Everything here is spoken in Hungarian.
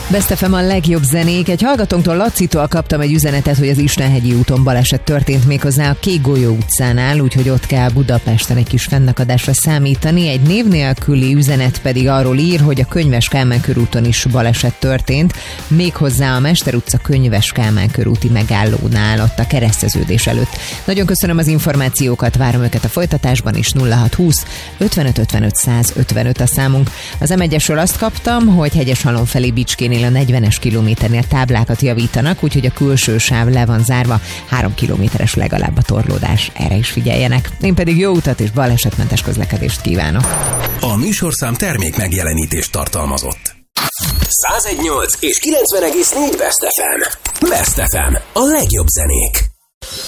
Best FM a legjobb zenék. Egy hallgatónktól, Lacitól kaptam egy üzenetet, hogy az Istenhegyi úton baleset történt, méghozzá a Kékgolyó utcánál, úgyhogy ott kell Budapesten egy kis fennakadásra számítani. Egy név nélküli üzenet pedig arról ír, hogy a Könyves Kálmán körúton is baleset történt, méghozzá a Mester utca Könyves Kálmán körúti megállónál, ott a kereszteződés előtt. Nagyon köszönöm az információkat, várom őket a folytatásban is. 0620 55 55 155 a számunk. Az M1-esről azt kaptam, hogy Hegyeshalom felé Bicskénél a 40-es kilométernél táblákat javítanak, úgyhogy a külső sáv le van zárva, 3 kilométeres legalább a torlódás, erre is figyeljenek. Én pedig jó utat és balesetmentes közlekedést kívánok. A műsorszám termék megjelenítést tartalmazott. 101.8 és 90.4 Best FM. Best FM. A legjobb zenék.